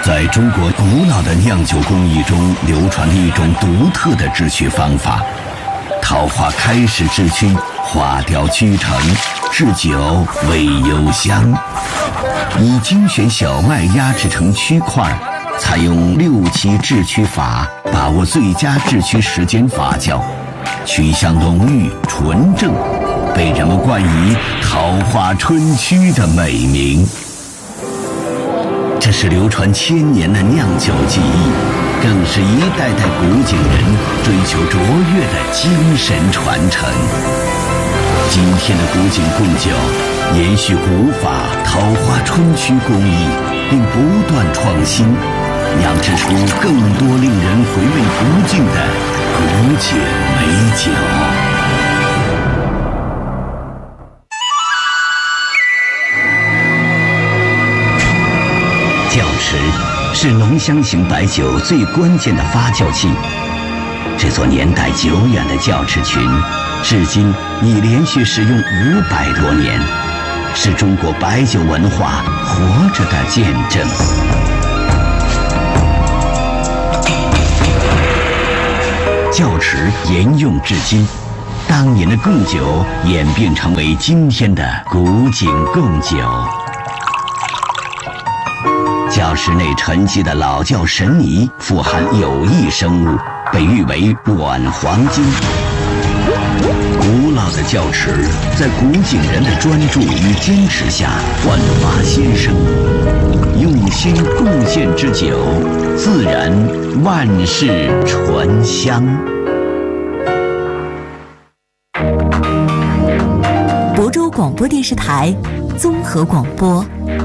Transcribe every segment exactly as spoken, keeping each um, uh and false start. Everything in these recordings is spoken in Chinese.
在中国古老的酿酒工艺中流传着一种独特的制曲方法。桃花开始制曲，花雕曲成，制酒味幽香。以精选小麦压制成曲块，采用六七制曲法，把握最佳制曲时间发酵，曲香浓郁纯正，被人们冠以桃花春曲的美名。这是流传千年的酿酒技艺，更是一代代古井人追求卓越的精神传承。今天的古井贡酒延续古法桃花春曲工艺，并不断创新，酿制出更多令人回味不尽的古井美酒。窖池是浓香型白酒最关键的发酵器。这座年代久远的窖池群，至今已连续使用五百多年，是中国白酒文化活着的见证。窖池沿用至今，当年的贡酒演变成为今天的古井贡酒。窖池内沉积的老窖神泥富含有益生物，被誉为软黄金。古老的窖池在古井人的专注与坚持下焕发新生，用心贡献之酒，自然万世醇香。 亳州广播电视台综合广播。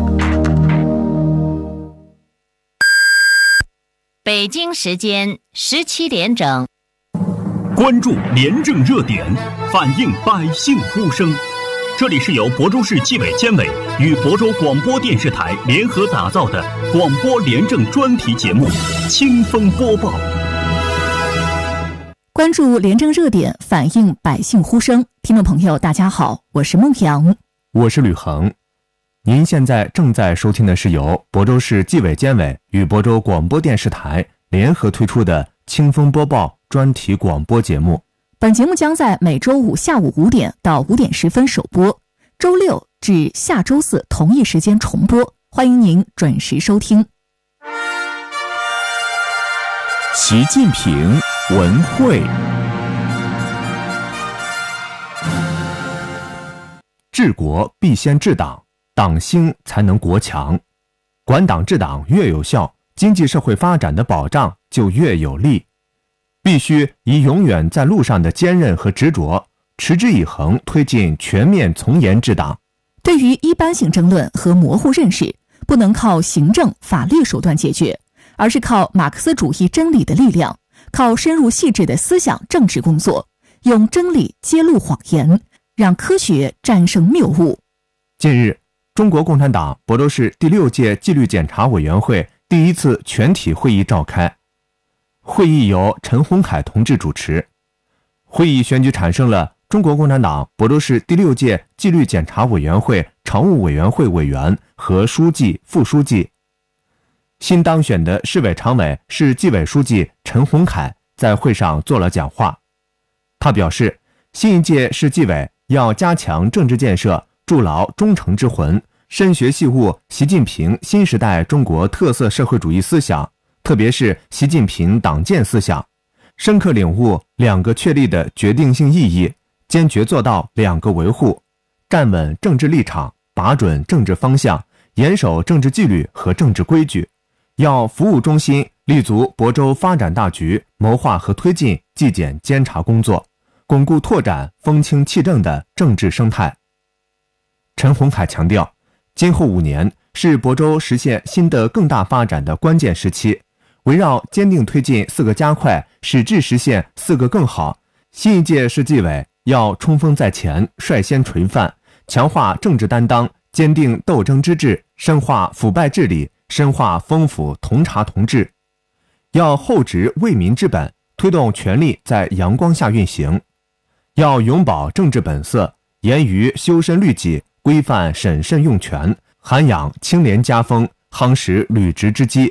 北京时间十七点整， 关注廉政热点，反映百姓呼声。这里是由亳州市纪委监委与亳州广播电视台联合打造的广播廉政专题节目《清风播报》。 关注廉政热点，反映百姓呼声。听众朋友，大家好，我是孟阳， 我是吕恒。您现在正在收听的是由亳州市纪委监委与亳州广播电视台联合推出的《清风播报》专题广播节目。 本节目将在每周五下午五点到五点十分首播，周六至下周四同一时间重播，欢迎您准时收听。 习近平文汇。 治国必先治党，党兴才能国强。管党治党越有效，经济社会发展的保障就越有力。必须以永远在路上的坚韧和执着，持之以恒推进全面从严治党。 对于一般性争论和模糊认识，不能靠行政法律手段解决，而是靠马克思主义真理的力量，靠深入细致的思想政治工作，用真理揭露谎言，让科学战胜谬误。 近日，中国共产党亳州市第六届纪律检查委员会第一次全体会议召开，会议由陈洪凯同志主持。会议选举产生了中国共产党亳州市第六届纪律检查委员会常务委员会委员和书记、副书记。新当选的市委常委、市纪委书记陈洪凯在会上做了讲话。他表示，新一届市纪委要加强政治建设，筑牢忠诚之魂，深学细悟习近平新时代中国特色社会主义思想，特别是习近平党建思想，深刻领悟两个确立的决定性意义，坚决做到两个维护，站稳政治立场，把准政治方向，严守政治纪律和政治规矩。要服务中心，立足亳州发展大局，谋划和推进纪检监察工作，巩固拓展风清气正的政治生态。陈洪凯强调，今后五年是亳州实现新的更大发展的关键时期，围绕坚定推进四个加快，矢志实现四个更好，新一届市纪委要冲锋在前，率先垂范，强化政治担当，坚定斗争之志，深化腐败治理，深化丰富同察同治。要厚植为民之本，推动权力在阳光下运行。要永葆政治本色，严于修身律己，规范审慎用权，涵养清廉家风，夯实履职之基，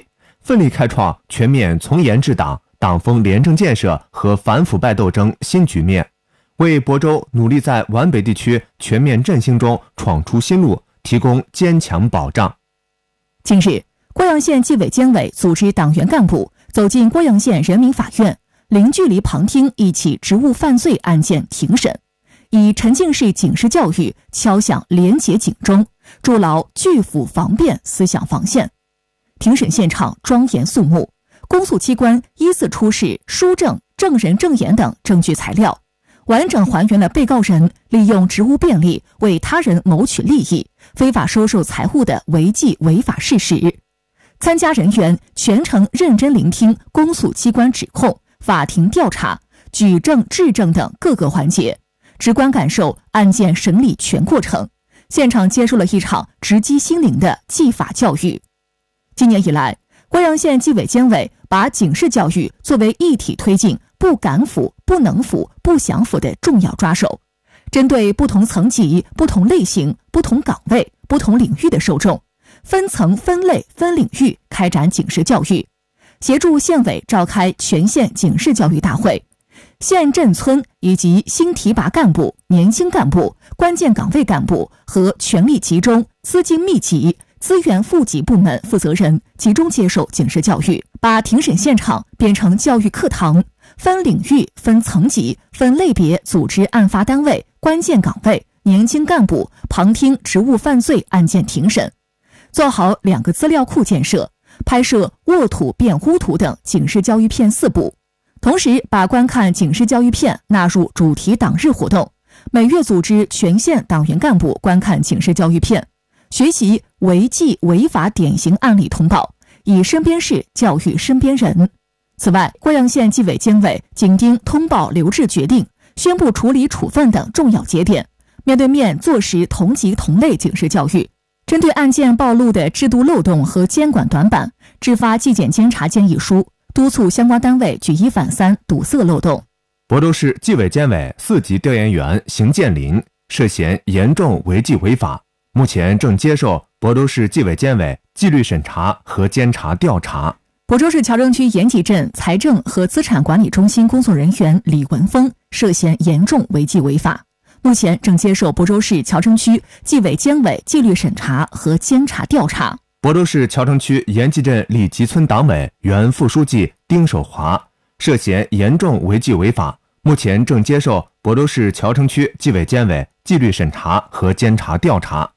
奋力开创全面从严治党、党风廉政建设和反腐败斗争新局面，为亳州努力在皖北地区全面振兴中闯出新路提供坚强保障。 近日，郭阳县纪委监委组织党员干部走进郭阳县人民法院，零距离旁听一起职务犯罪案件庭审，以沉浸式警示教育敲响廉洁警钟，筑牢拒腐防辩思想防线。庭审现场庄严肃穆，公诉机关依次出示书证、证人证言等证据材料，完整还原了被告人利用职务便利为他人谋取利益、非法收受财物的违纪违法事实。参加人员全程认真聆听公诉机关指控、法庭调查、举证质证等各个环节，直观感受案件审理全过程，现场接受了一场直击心灵的纪法教育。今年以来，郭阳县纪委监委把警示教育作为一体推进不敢腐、不能腐、不想腐的重要抓手，针对不同层级、不同类型、不同岗位、不同领域的受众，分层、分类、分领域开展警示教育，协助县委召开全县警示教育大会，县镇村以及新提拔干部、年轻干部、关键岗位干部和权力集中、资金密集、资源富集部门负责人集中接受警示教育，把庭审现场变成教育课堂，分领域、分层级、分类别组织案发单位、关键岗位、年轻干部旁听职务犯罪案件庭审，做好两个资料库建设，拍摄沃土变污土等警示教育片四部，同时把观看警示教育片纳入主题党日活动，每月组织全县党员干部观看警示教育片，学习违纪违法典型案例通报，以身边事教育身边人。此外，郭阳县纪委监委紧盯通报留置决定、宣布处理处分等重要节点，面对面坐实同级同类警示教育，针对案件暴露的制度漏洞和监管短板，制发纪检监察建议书，督促相关单位举一反三，堵塞漏洞。 亳州市纪委监委四级调研员邢建林涉嫌严重违纪违法，目前正接受亳州市纪委监委纪律审查和监察调查。 亳州市乔城区延吉镇财政和资产管理中心工作人员李文峰涉嫌严重违纪违法，目前正接受亳州市乔城区纪委监委纪律审查和监察调查。 亳州市乔城区延吉镇李集村党委原副书记丁守华涉嫌严重违纪违法，目前正接受亳州市乔城区纪委监委纪律审查和监察调查。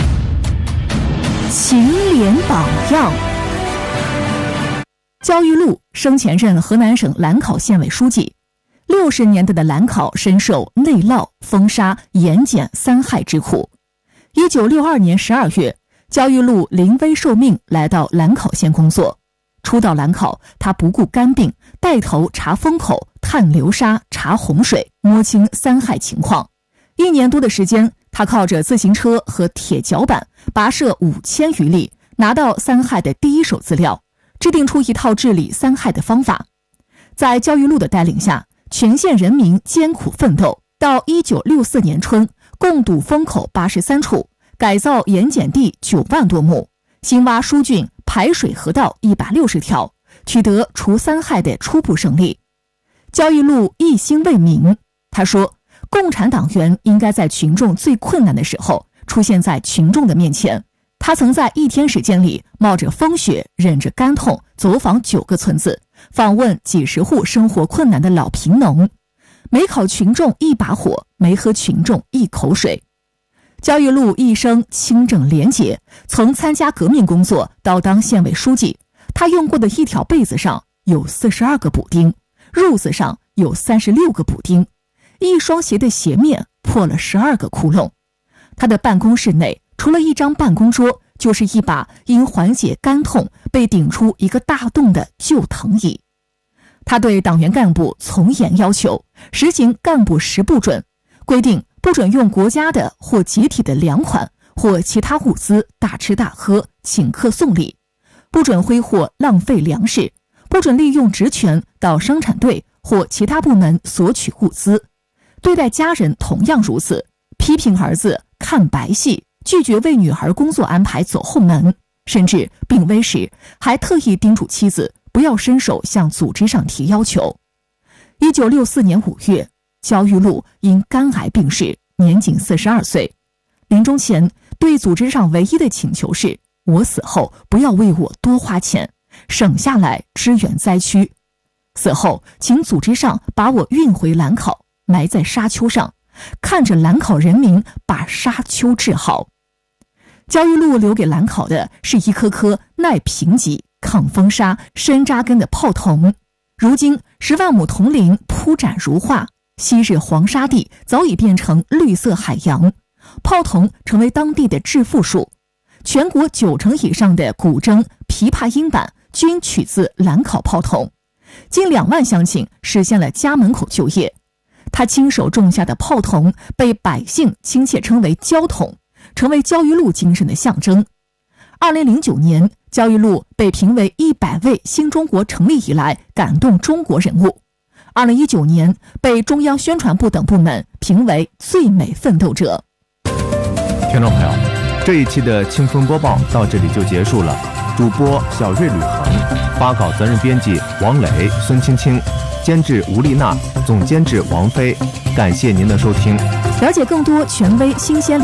勤廉榜样。焦裕禄生前任河南省兰考县委书记，六十年代的兰考深受内涝、风沙、盐碱三害之苦。一九六二年十二月，焦裕禄临危受命来到兰考县工作。初到兰考，他不顾肝病，带头查风口、探流沙、查洪水，摸清三害情况。一年多的时间，他靠着自行车和铁脚板跋涉五千余里，拿到三害的第一手资料，制定出一套治理三害的方法。在焦裕禄的带领下，全县人民艰苦奋斗，到一九六四年春，共堵风口八十三处，改造盐碱地九万多亩，新挖疏浚排水河道一百六十条，取得除三害的初步胜利。焦裕禄一心为民，他说，共产党员应该在群众最困难的时候出现在群众的面前。他曾在一天时间里冒着风雪，忍着肝痛，走访九个村子，访问几十户生活困难的老贫农，没烤群众一把火，没喝群众一口水。焦裕禄一生清正廉洁，从参加革命工作到当县委书记，他用过的一条被子上有四十二个补丁，褥子上有三十六个补丁，一双鞋的鞋面破了十二个窟窿。他的办公室内除了一张办公桌，就是一把因缓解肝痛被顶出一个大洞的旧藤椅。他对党员干部从严要求，实行干部十不准，规定不准用国家的或集体的粮款或其他物资大吃大喝、请客送礼，不准挥霍浪费粮食，不准利用职权到生产队或其他部门索取物资。对待家人同样如此，批评儿子看白戏，拒绝为女儿工作安排走后门， 甚至病危时还特意叮嘱妻子不要伸手向组织上提要求。一九六四年五月，焦裕禄因肝癌病逝，年仅四十二岁。临终前对组织上唯一的请求是，我死后不要为我多花钱，省下来支援灾区。死后请组织上把我运回兰考，埋在沙丘上，看着兰考人民把沙丘治好。焦裕禄留给兰考的是一颗颗耐贫瘠、抗风沙、深扎根的炮筒。如今十万亩铜林铺展如画，昔日黄沙地早已变成绿色海洋，炮筒成为当地的致富树。全国九成以上的古筝、琵琶音板均取自兰考炮筒，近两万乡亲实现了家门口就业。他亲手种下的炮筒被百姓亲切称为焦筒，成为焦裕禄精神的象征。二零零九年，焦裕禄被评为一百位新中国成立以来感动中国人物。二零一九年，被中央宣传部等部门评为最美奋斗者。 听众朋友，这一期的清风播报到这里就结束了。主播小瑞、吕恒，发稿责任编辑王磊、孙青青，监制吴丽娜，总监制王菲。感谢您的收听。 了解更多权威新鲜